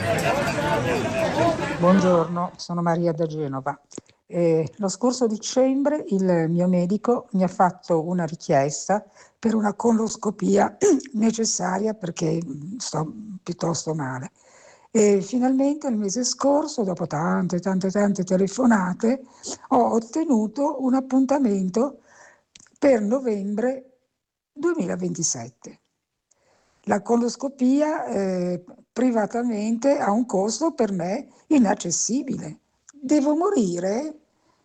Buongiorno, sono Maria da Genova. Lo scorso dicembre il mio medico mi ha fatto una richiesta per una coloscopia necessaria perché sto piuttosto male. E finalmente il mese scorso, dopo tante telefonate, ho ottenuto un appuntamento per novembre 2027. La coloscopia privatamente ha un costo per me inaccessibile. Devo morire?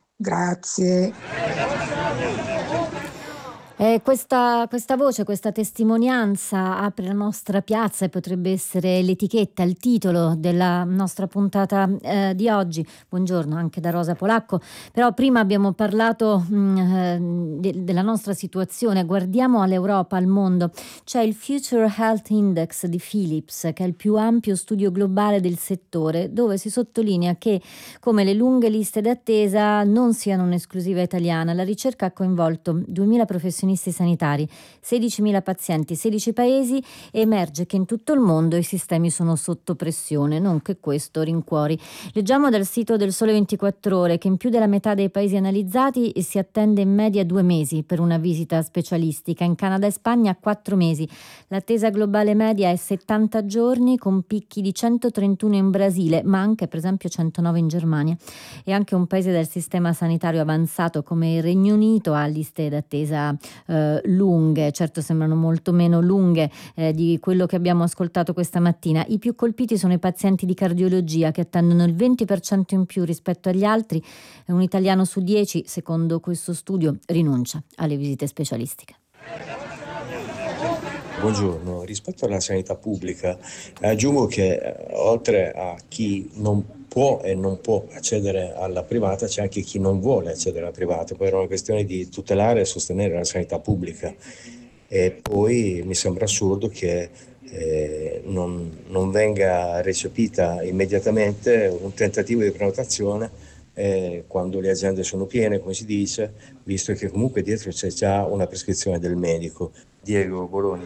Grazie. Questa voce, questa testimonianza apre la nostra piazza e potrebbe essere l'etichetta, il titolo della nostra puntata di oggi. Buongiorno anche da Rosa Polacco. Però prima abbiamo parlato della nostra situazione. Guardiamo all'Europa, al mondo. C'è il Future Health Index di Philips, che è il più ampio studio globale del settore, dove si sottolinea che come le lunghe liste d'attesa non siano un'esclusiva italiana. La ricerca ha coinvolto 2.000 professionisti sanitari, 16.000 pazienti, 16 paesi, e emerge che in tutto il mondo i sistemi sono sotto pressione, non che questo rincuori. Leggiamo dal sito del Sole 24 Ore che in più della metà dei paesi analizzati si attende in media 2 mesi per una visita specialistica, in Canada e Spagna 4 mesi. L'attesa globale media è 70 giorni, con picchi di 131 in Brasile, ma anche per esempio 109 in Germania. E anche un paese del sistema sanitario avanzato come il Regno Unito ha liste d'attesa lunghe, certo sembrano molto meno lunghe di quello che abbiamo ascoltato questa mattina. I più colpiti sono i pazienti di cardiologia, che attendono il 20% in più rispetto agli altri. Un italiano su 10, secondo questo studio, rinuncia alle visite specialistiche. Buongiorno, rispetto alla sanità pubblica aggiungo che oltre a chi non può e non può accedere alla privata, c'è anche chi non vuole accedere alla privata. Poi era una questione di tutelare e sostenere la sanità pubblica, e poi mi sembra assurdo che non venga recepita immediatamente un tentativo di prenotazione quando le agende sono piene, come si dice, visto che comunque dietro c'è già una prescrizione del medico. Diego, Bologna.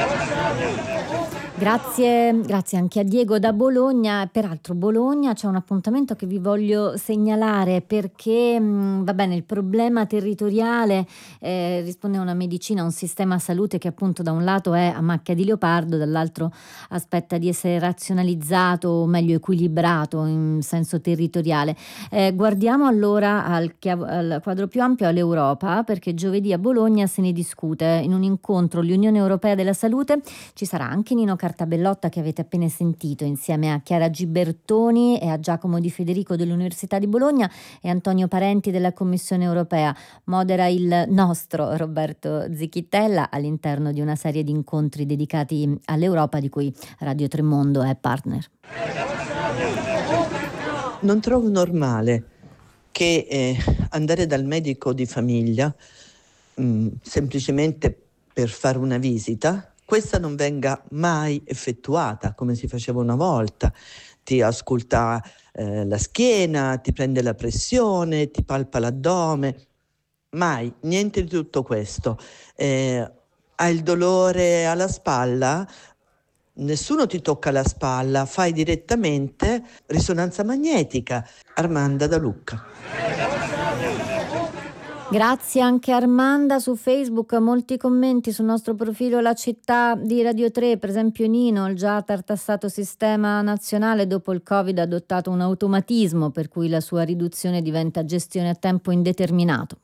Grazie anche a Diego da Bologna. Peraltro Bologna c'è un appuntamento che vi voglio segnalare perché va bene, il problema territoriale risponde a una medicina, a un sistema salute che appunto da un lato è a macchia di leopardo, dall'altro aspetta di essere razionalizzato, o meglio equilibrato in senso territoriale. Guardiamo allora al quadro più ampio, all'Europa, perché giovedì a Bologna se ne discute in un incontro l'Unione Europea della Salute. Ci sarà anche Nino Cartabellotta, che avete appena sentito, insieme a Chiara Gibertoni e a Giacomo Di Federico dell'Università di Bologna e Antonio Parenti della Commissione Europea. Modera il nostro Roberto Zicchittella all'interno di una serie di incontri dedicati all'Europa di cui Radio Tremondo è partner. Non trovo normale che andare dal medico di famiglia semplicemente per fare una visita, questa non venga mai effettuata come si faceva una volta. Ti ascolta la schiena, ti prende la pressione, ti palpa l'addome. Mai, niente di tutto questo. Hai il dolore alla spalla? Nessuno ti tocca la spalla, fai direttamente risonanza magnetica. Armanda da Lucca. Grazie anche Armanda su Facebook, molti commenti sul nostro profilo La Città di Radio 3, per esempio Nino, il già tartassato sistema nazionale dopo il Covid ha adottato un automatismo per cui la sua riduzione diventa gestione a tempo indeterminato.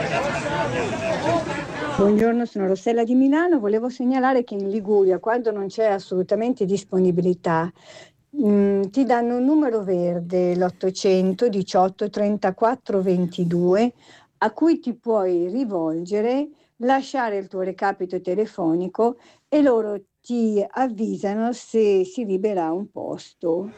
Buongiorno, sono Rossella di Milano. Volevo segnalare che in Liguria, quando non c'è assolutamente disponibilità, ti danno un numero verde, l'800 18 34 22, a cui ti puoi rivolgere, lasciare il tuo recapito telefonico e loro ti avvisano se si libera un posto.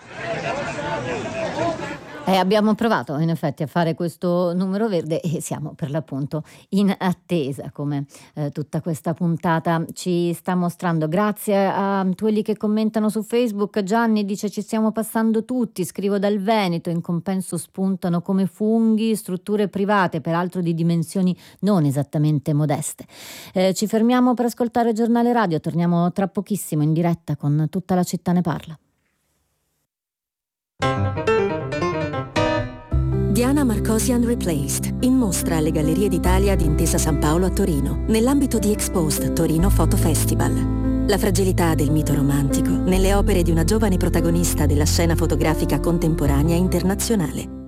Abbiamo provato in effetti a fare questo numero verde e siamo per l'appunto in attesa, come tutta questa puntata ci sta mostrando. Grazie a quelli che commentano su Facebook. Gianni dice: ci stiamo passando tutti, scrivo dal Veneto, in compenso spuntano come funghi strutture private, peraltro di dimensioni non esattamente modeste. Ci fermiamo per ascoltare il giornale radio, torniamo tra pochissimo in diretta con Tutta la città ne parla. Diana Marcosian Replaced, in mostra alle Gallerie d'Italia di Intesa San Paolo a Torino, nell'ambito di Exposed Torino Photo Festival. La fragilità del mito romantico nelle opere di una giovane protagonista della scena fotografica contemporanea internazionale.